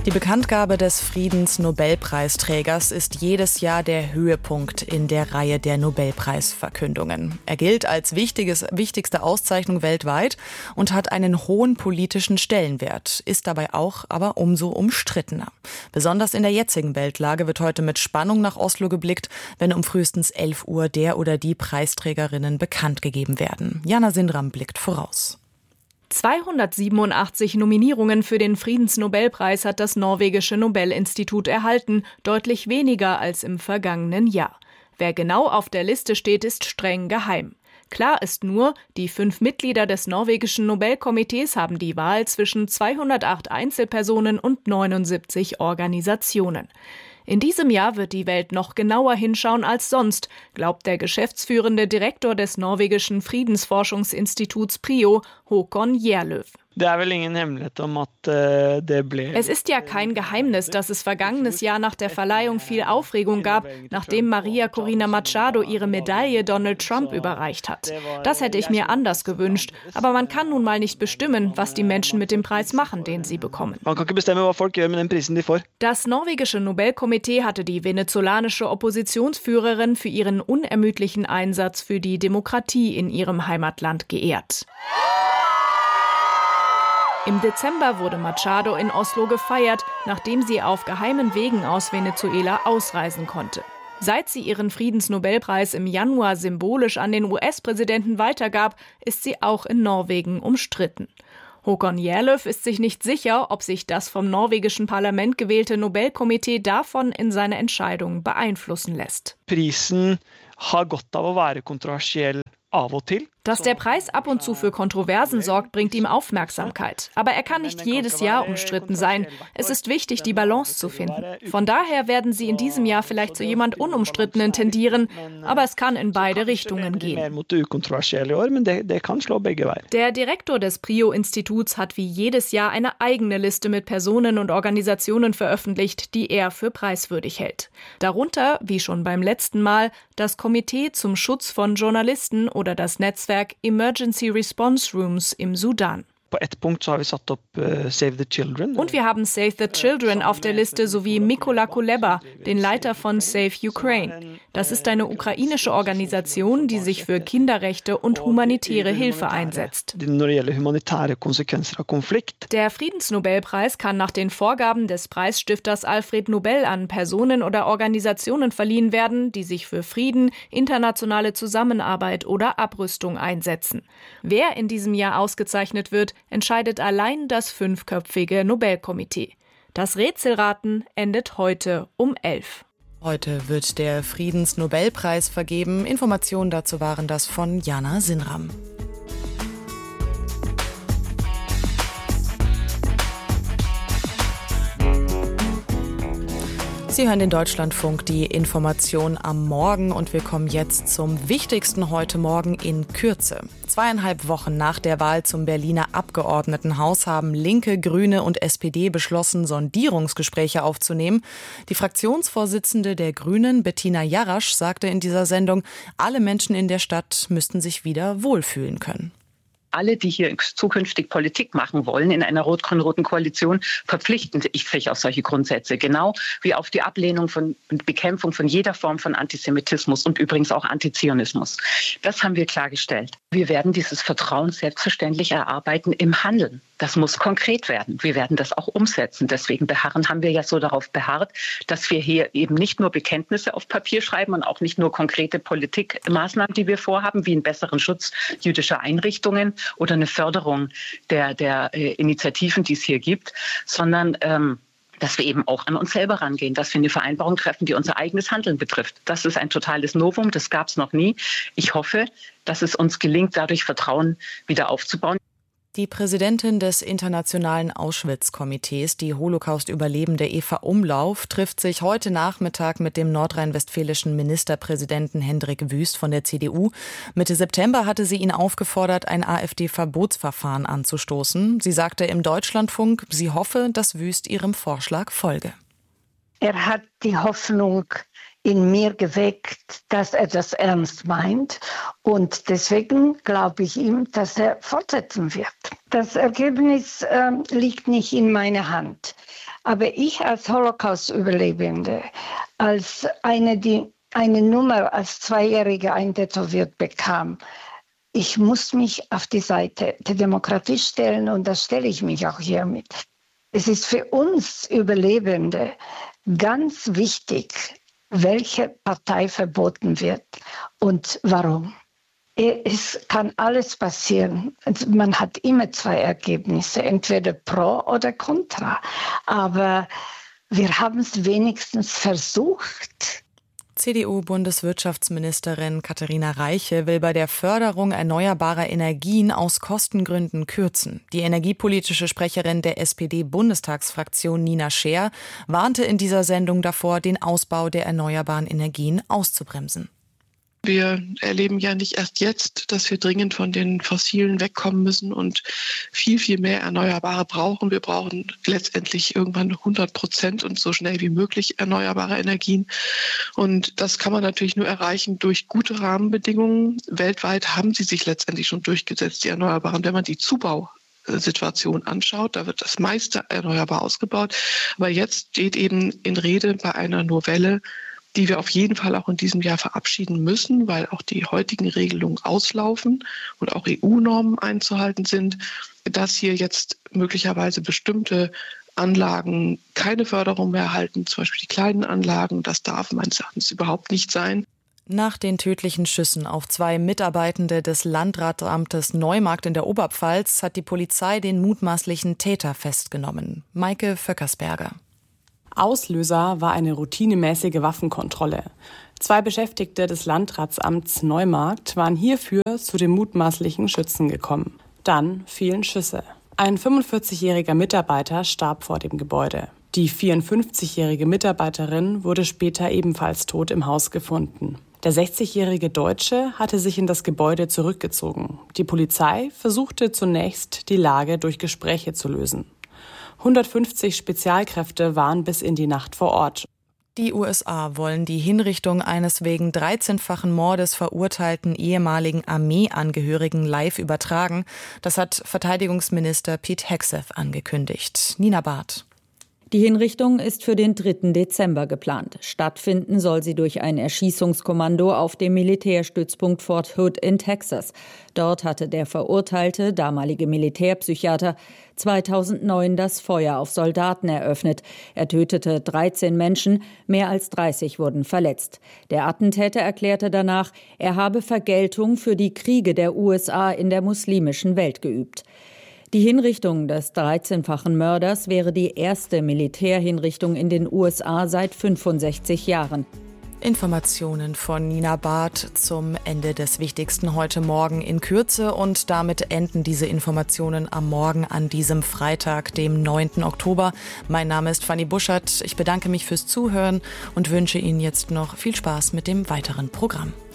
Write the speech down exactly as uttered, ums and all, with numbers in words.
Die Bekanntgabe des Friedensnobelpreisträgers ist jedes Jahr der Höhepunkt in der Reihe der Nobelpreisverkündungen. Er gilt als wichtiges, wichtigste Auszeichnung weltweit und hat einen hohen politischen Stellenwert, ist dabei auch aber umso umstrittener. Besonders in der jetzigen Weltlage wird heute mit Spannung nach Oslo geblickt, wenn um frühestens elf Uhr der oder die Preisträgerinnen bekannt gegeben werden. Jana Sindram blickt voraus. zweihundertsiebenundachtzig Nominierungen für den Friedensnobelpreis hat das norwegische Nobelinstitut erhalten, deutlich weniger als im vergangenen Jahr. Wer genau auf der Liste steht, ist streng geheim. Klar ist nur, die fünf Mitglieder des norwegischen Nobelkomitees haben die Wahl zwischen zweihundertacht Einzelpersonen und neunundsiebzig Organisationen. In diesem Jahr wird die Welt noch genauer hinschauen als sonst, glaubt der geschäftsführende Direktor des norwegischen Friedensforschungsinstituts PRIO, Håkon Gjerløv. Es ist ja kein Geheimnis, dass es vergangenes Jahr nach der Verleihung viel Aufregung gab, nachdem Maria Corina Machado ihre Medaille Donald Trump überreicht hat. Das hätte ich mir anders gewünscht, aber man kann nun mal nicht bestimmen, was die Menschen mit dem Preis machen, den sie bekommen. Das norwegische Nobelkomitee hatte die venezolanische Oppositionsführerin für ihren unermüdlichen Einsatz für die Demokratie in ihrem Heimatland geehrt. Im Dezember wurde Machado in Oslo gefeiert, nachdem sie auf geheimen Wegen aus Venezuela ausreisen konnte. Seit sie ihren Friedensnobelpreis im Januar symbolisch an den U S-Präsidenten weitergab, ist sie auch in Norwegen umstritten. Håkon Gjerløv ist sich nicht sicher, ob sich das vom norwegischen Parlament gewählte Nobelkomitee davon in seiner Entscheidung beeinflussen lässt. Prisen har godt av å være kontroversiell av og til. Dass der Preis ab und zu für Kontroversen sorgt, bringt ihm Aufmerksamkeit. Aber er kann nicht jedes Jahr umstritten sein. Es ist wichtig, die Balance zu finden. Von daher werden sie in diesem Jahr vielleicht zu jemand Unumstrittenen tendieren, aber es kann in beide Richtungen gehen. Der Direktor des PRIO-Instituts hat wie jedes Jahr eine eigene Liste mit Personen und Organisationen veröffentlicht, die er für preiswürdig hält. Darunter, wie schon beim letzten Mal, das Komitee zum Schutz von Journalisten oder das Netzwerk Emergency Response Rooms im Sudan. Und wir haben Save the Children auf der Liste sowie Mykola Kuleba, den Leiter von Save Ukraine. Das ist eine ukrainische Organisation, die sich für Kinderrechte und humanitäre Hilfe einsetzt. Der Friedensnobelpreis kann nach den Vorgaben des Preisstifters Alfred Nobel an Personen oder Organisationen verliehen werden, die sich für Frieden, internationale Zusammenarbeit oder Abrüstung einsetzen. Wer in diesem Jahr ausgezeichnet wird, entscheidet allein das fünfköpfige Nobelkomitee. Das Rätselraten endet heute um elf. Heute wird der Friedensnobelpreis vergeben. Informationen dazu waren das von Jana Sindram. Sie hören den Deutschlandfunk, die Information am Morgen, und wir kommen jetzt zum Wichtigsten heute Morgen in Kürze. Zweieinhalb Wochen nach der Wahl zum Berliner Abgeordnetenhaus haben Linke, Grüne und S P D beschlossen, Sondierungsgespräche aufzunehmen. Die Fraktionsvorsitzende der Grünen, Bettina Jarasch, sagte in dieser Sendung, alle Menschen in der Stadt müssten sich wieder wohlfühlen können. Alle, die hier zukünftig Politik machen wollen in einer rot-grün-roten Koalition, verpflichten sich auf solche Grundsätze. Genau wie auf die Ablehnung von und Bekämpfung von jeder Form von Antisemitismus und übrigens auch Antizionismus. Das haben wir klargestellt. Wir werden dieses Vertrauen selbstverständlich erarbeiten im Handeln. Das muss konkret werden. Wir werden das auch umsetzen. Deswegen beharren, haben wir ja so darauf beharrt, dass wir hier eben nicht nur Bekenntnisse auf Papier schreiben und auch nicht nur konkrete Politikmaßnahmen, die wir vorhaben, wie einen besseren Schutz jüdischer Einrichtungen oder eine Förderung der, der äh, Initiativen, die es hier gibt, sondern ähm, dass wir eben auch an uns selber rangehen, dass wir eine Vereinbarung treffen, die unser eigenes Handeln betrifft. Das ist ein totales Novum, das gab es noch nie. Ich hoffe, dass es uns gelingt, dadurch Vertrauen wieder aufzubauen. Die Präsidentin des Internationalen Auschwitz-Komitees, die Holocaust-Überlebende Eva Umlauf, trifft sich heute Nachmittag mit dem nordrhein-westfälischen Ministerpräsidenten Hendrik Wüst von der C D U. Mitte September hatte sie ihn aufgefordert, ein AfD-Verbotsverfahren anzustoßen. Sie sagte im Deutschlandfunk, sie hoffe, dass Wüst ihrem Vorschlag folge. Er hat die Hoffnung in mir geweckt, dass er das ernst meint. Und deswegen glaube ich ihm, dass er fortsetzen wird. Das Ergebnis äh, liegt nicht in meiner Hand. Aber ich als Holocaust-Überlebende, als eine, die eine Nummer als Zweijährige eintätowiert bekam, ich muss mich auf die Seite der Demokratie stellen und das stelle ich mich auch hiermit. Es ist für uns Überlebende ganz wichtig, welche Partei verboten wird und warum. Es kann alles passieren. Man hat immer zwei Ergebnisse, entweder pro oder contra. Aber wir haben es wenigstens versucht. C D U-Bundeswirtschaftsministerin Katharina Reiche will bei der Förderung erneuerbarer Energien aus Kostengründen kürzen. Die energiepolitische Sprecherin der S P D-Bundestagsfraktion Nina Scheer warnte in dieser Sendung davor, den Ausbau der erneuerbaren Energien auszubremsen. Wir erleben ja nicht erst jetzt, dass wir dringend von den Fossilen wegkommen müssen und viel, viel mehr Erneuerbare brauchen. Wir brauchen letztendlich irgendwann hundert Prozent und so schnell wie möglich erneuerbare Energien. Und das kann man natürlich nur erreichen durch gute Rahmenbedingungen. Weltweit haben sie sich letztendlich schon durchgesetzt, die Erneuerbaren. Wenn man die Zubausituation anschaut, da wird das meiste erneuerbar ausgebaut. Aber jetzt steht eben in Rede bei einer Novelle, die wir auf jeden Fall auch in diesem Jahr verabschieden müssen, weil auch die heutigen Regelungen auslaufen und auch E U-Normen einzuhalten sind, dass hier jetzt möglicherweise bestimmte Anlagen keine Förderung mehr erhalten, zum Beispiel die kleinen Anlagen. Das darf meines Erachtens überhaupt nicht sein. Nach den tödlichen Schüssen auf zwei Mitarbeitende des Landratsamtes Neumarkt in der Oberpfalz hat die Polizei den mutmaßlichen Täter festgenommen. Maike Vöckersberger. Auslöser war eine routinemäßige Waffenkontrolle. Zwei Beschäftigte des Landratsamts Neumarkt waren hierfür zu dem mutmaßlichen Schützen gekommen. Dann fielen Schüsse. Ein fünfundvierzigjähriger Mitarbeiter starb vor dem Gebäude. Die vierundfünfzigjährige Mitarbeiterin wurde später ebenfalls tot im Haus gefunden. Der sechzigjährige Deutsche hatte sich in das Gebäude zurückgezogen. Die Polizei versuchte zunächst, die Lage durch Gespräche zu lösen. hundertfünfzig Spezialkräfte waren bis in die Nacht vor Ort. Die U S A wollen die Hinrichtung eines wegen dreizehnfachen Mordes verurteilten ehemaligen Armeeangehörigen live übertragen. Das hat Verteidigungsminister Pete Hegseth angekündigt. Nina Barth. Die Hinrichtung ist für den dritten Dezember geplant. Stattfinden soll sie durch ein Erschießungskommando auf dem Militärstützpunkt Fort Hood in Texas. Dort hatte der verurteilte, damalige Militärpsychiater, zweitausendneun das Feuer auf Soldaten eröffnet. Er tötete dreizehn Menschen, mehr als dreißig wurden verletzt. Der Attentäter erklärte danach, er habe Vergeltung für die Kriege der U S A in der muslimischen Welt geübt. Die Hinrichtung des dreizehnfachen Mörders wäre die erste Militärhinrichtung in den U S A seit fünfundsechzig Jahren. Informationen von Nina Barth zum Ende des Wichtigsten heute Morgen in Kürze. Und damit enden diese Informationen am Morgen an diesem Freitag, dem neunten Oktober. Mein Name ist Fanny Buschert. Ich bedanke mich fürs Zuhören und wünsche Ihnen jetzt noch viel Spaß mit dem weiteren Programm.